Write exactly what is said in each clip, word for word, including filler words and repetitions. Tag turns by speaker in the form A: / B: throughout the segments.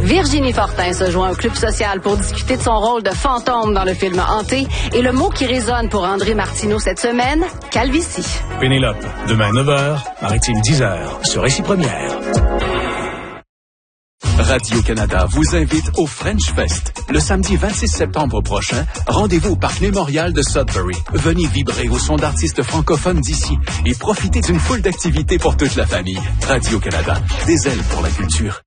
A: Virginie Fortin se joint au Club social pour discuter de son rôle de fantôme dans le film Hanté. Et le mot qui résonne pour André Martineau cette semaine, calvitie.
B: Pénélope, demain neuf heures, Maritime dix heures, sur Récit Première.
C: Radio-Canada vous invite au French Fest. Le samedi vingt-six septembre prochain, rendez-vous au Parc Mémorial de Sudbury. Venez vibrer au son d'artistes francophones d'ici et profitez d'une foule d'activités pour toute la famille. Radio-Canada, des ailes pour la culture.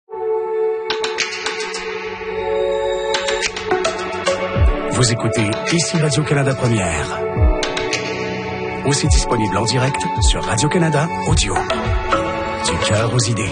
B: Vous écoutez ici Radio-Canada Première. Aussi disponible en direct sur Radio-Canada Audio. Du cœur aux idées.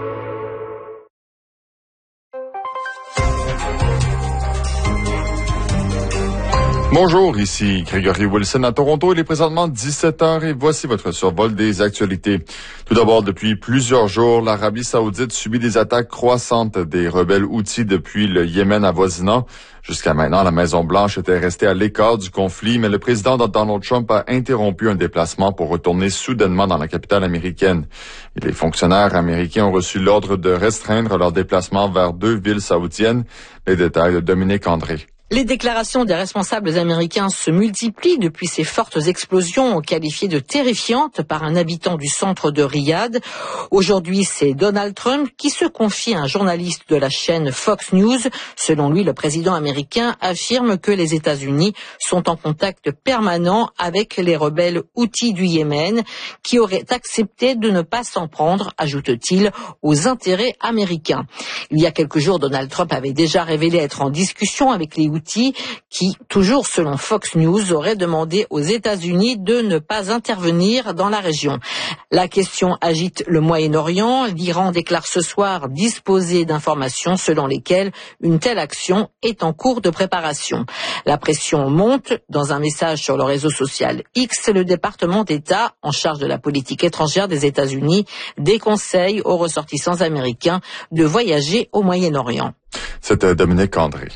D: Bonjour, ici Gregory Wilson à Toronto. Il est présentement dix-sept heures et voici votre survol des actualités. Tout d'abord, depuis plusieurs jours, l'Arabie saoudite subit des attaques croissantes des rebelles Houthis depuis le Yémen avoisinant. Jusqu'à maintenant, la Maison-Blanche était restée à l'écart du conflit, mais le président Donald Trump a interrompu un déplacement pour retourner soudainement dans la capitale américaine. Et les fonctionnaires américains ont reçu l'ordre de restreindre leur déplacement vers deux villes saoudiennes. Les détails de Dominique André.
E: Les déclarations des responsables américains se multiplient depuis ces fortes explosions qualifiées de terrifiantes par un habitant du centre de Riyad. Aujourd'hui, c'est Donald Trump qui se confie à un journaliste de la chaîne Fox News. Selon lui, le président américain affirme que les États-Unis sont en contact permanent avec les rebelles Houthis du Yémen qui auraient accepté de ne pas s'en prendre, ajoute-t-il, aux intérêts américains. Il y a quelques jours, Donald Trump avait déjà révélé être en discussion avec les Houthis qui, toujours selon Fox News, aurait demandé aux États-Unis de ne pas intervenir dans la région. La question agite le Moyen-Orient. L'Iran déclare ce soir disposer d'informations selon lesquelles une telle action est en cours de préparation. La pression monte. Dans un message sur le réseau social X, le département d'État en charge de la politique étrangère des États-Unis déconseille aux ressortissants américains de voyager au Moyen-Orient.
D: C'était Dominique André.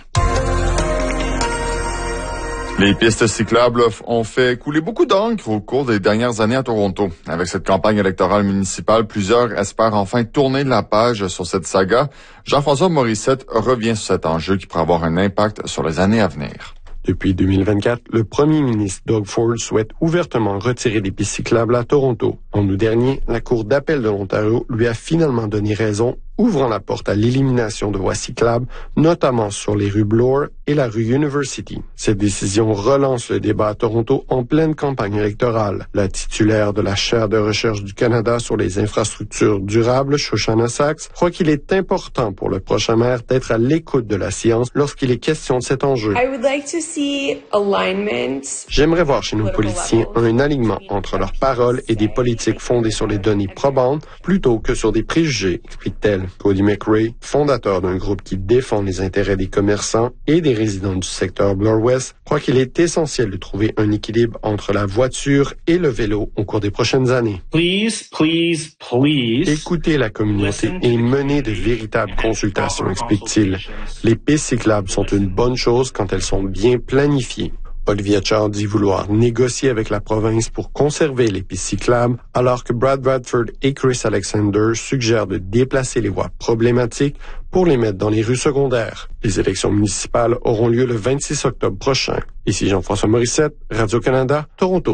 D: Les pistes cyclables ont fait couler beaucoup d'encre au cours des dernières années à Toronto. Avec cette campagne électorale municipale, plusieurs espèrent enfin tourner la page sur cette saga. Jean-François Morissette revient sur cet enjeu qui pourrait avoir un impact sur les années à venir.
F: Depuis deux mille vingt-quatre, le premier ministre Doug Ford souhaite ouvertement retirer les pistes cyclables à Toronto. En août dernier, la Cour d'appel de l'Ontario lui a finalement donné raison, ouvrant la porte à l'élimination de voies cyclables, notamment sur les rues Bloor et la rue University. Cette décision relance le débat à Toronto en pleine campagne électorale. La titulaire de la chaire de recherche du Canada sur les infrastructures durables, Shoshana Sachs, croit qu'il est important pour le prochain maire d'être à l'écoute de la science lorsqu'il est question de cet enjeu.
G: I would like to see alignment.
F: J'aimerais voir chez nos politiciens un alignement entre leurs paroles et des politiques fondées sur les données probantes plutôt que sur des préjugés, explique-t-elle. Cody McRae, fondateur d'un groupe qui défend les intérêts des commerçants et des résidents du secteur Bloor-West, croit qu'il est essentiel de trouver un équilibre entre la voiture et le vélo au cours des prochaines années.
H: Please, please, please.
F: Écoutez la communauté et menez de véritables consultations, explique-t-il. Les pistes cyclables sont une bonne chose quand elles sont bien planifiées. Olivia Chow dit vouloir négocier avec la province pour conserver les pistes cyclables, alors que Brad Bradford et Chris Alexander suggèrent de déplacer les voies problématiques pour les mettre dans les rues secondaires. Les élections municipales auront lieu le vingt-six octobre prochain. Ici Jean-François Morissette, Radio-Canada, Toronto.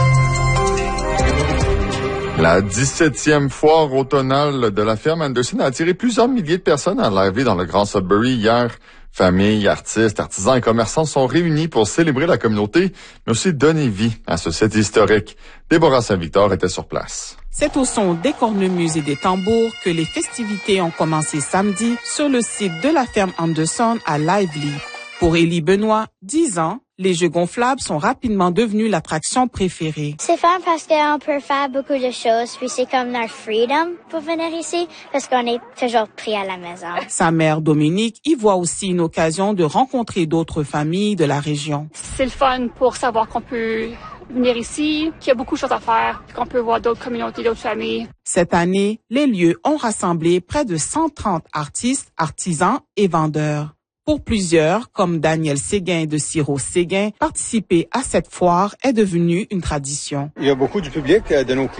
D: La dix-septième foire automnale de la ferme Anderson a attiré plusieurs milliers de personnes à l'arrivée dans le Grand Sudbury hier. Familles, artistes, artisans et commerçants sont réunis pour célébrer la communauté, mais aussi donner vie à ce site historique. Déborah Saint-Victor était sur place.
I: C'est au son des cornemuses et des tambours que les festivités ont commencé samedi sur le site de la ferme Anderson à Lively. Pour Élie Benoît, dix ans, les jeux gonflables sont rapidement devenus l'attraction préférée.
J: C'est fun parce qu'on peut faire beaucoup de choses, puis c'est comme notre freedom pour venir ici, parce qu'on est toujours pris à la maison.
I: Sa mère Dominique y voit aussi une occasion de rencontrer d'autres familles de la région.
K: C'est le fun pour savoir qu'on peut venir ici, qu'il y a beaucoup de choses à faire, qu'on peut voir d'autres communautés, d'autres familles.
I: Cette année, les lieux ont rassemblé près de cent trente artistes, artisans et vendeurs. Pour plusieurs, comme Daniel Séguin de Sirop Séguin, participer à cette foire est devenu une tradition.
L: Il y a beaucoup du public de nos clients